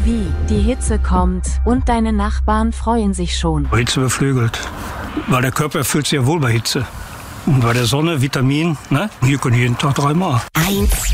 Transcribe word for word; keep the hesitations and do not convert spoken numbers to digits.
Wie, die Hitze kommt und deine Nachbarn freuen sich schon. Hitze beflügelt, weil der Körper fühlt sich ja wohl bei Hitze. Und bei der Sonne, Vitamin, ne? Hier können jeden Tag dreimal. Eins.